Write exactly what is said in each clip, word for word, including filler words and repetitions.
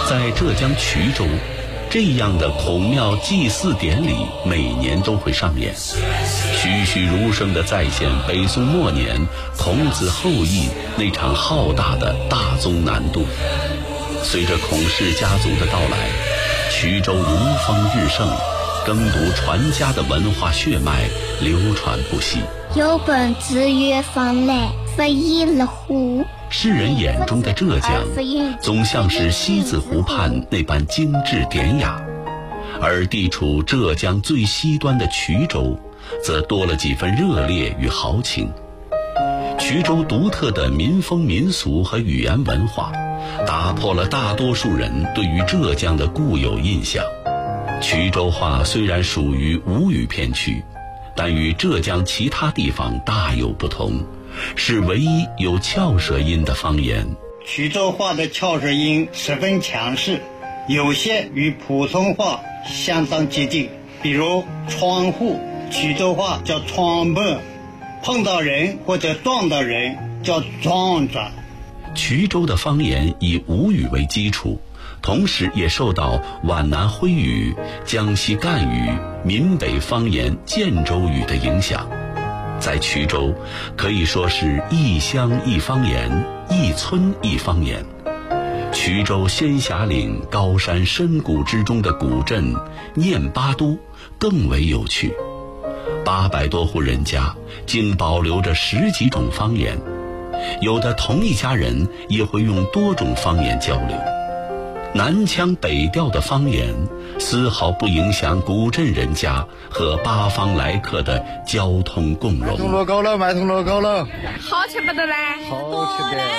在浙江衢州，这样的孔庙祭祀典礼每年都会上演，栩栩如生地再现北宋末年孔子后裔那场浩大的大宗南渡。随着孔氏家族的到来，衢州如风日盛，耕读传家的文化血脉流传不息。 有本子曰方来，非亦乐乎？ 世人眼中的浙江，总像是西子湖畔那般精致典雅，而地处浙江最西端的衢州，则多了几分热烈与豪情。衢州独特的民风民俗和语言文化，打破了大多数人对于浙江的固有印象。衢州话虽然属于吴语片区，但与浙江其他地方大有不同，是唯一有翘舌音的方言。 衢州话的翘舌音十分强势，有些与普通话相当接近，比如窗户，衢州话叫窗门，碰到人或者撞到人叫撞撞。 衢州的方言以吴语为基础，同时也受到皖南徽语、江西赣语、闽北方言建州语的影响。在衢州可以说是一乡一方言，一村一方言。衢州仙霞岭高山深谷之中的古镇念八都更为有趣，八百多户人家竟保留着十几种方言，有的同一家人也会用多种方言交流。南腔北调的方言丝毫不影响古镇人家和八方来客的交通共融。 买铜锣糕了，买铜锣糕了， 好吃不得嘞？ 好吃的。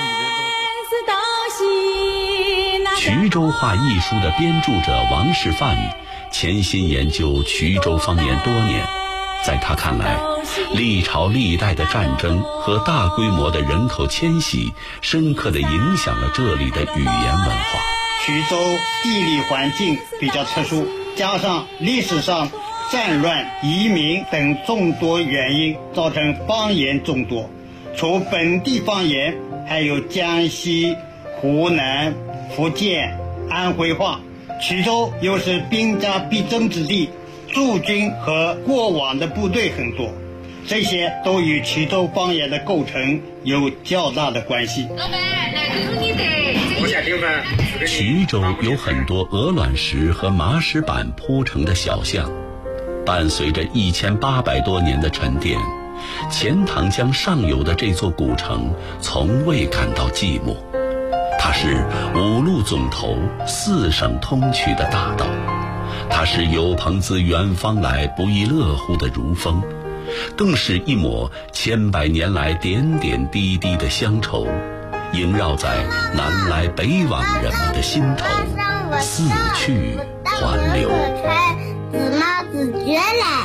衢州话艺书的编著者王世范潜心研究衢州方言多年，在他看来，历朝历代的战争和大规模的人口迁徙深刻地影响了这里的语言文化。 衢州地理环境比较特殊，加上历史上战乱、移民等众多原因，造成方言众多。除本地方言，还有江西、湖南、福建、安徽话。衢州又是兵家必争之地，驻军和过往的部队很多，这些都与衢州方言的构成有较大的关系。 老板，来给你的。 我想听饭。 衢州有很多鹅卵石和麻石板铺成的小巷，伴随着一千八百多年的沉淀，钱塘江上游的这座古城从未感到寂寞。它是五路总头、四省通衢的大道，它是有朋自远方来不亦乐乎的如风，更是一抹千百年来点点滴滴的乡愁，萦绕在南来北往人们的心头，似去还留。 子毛子绝来。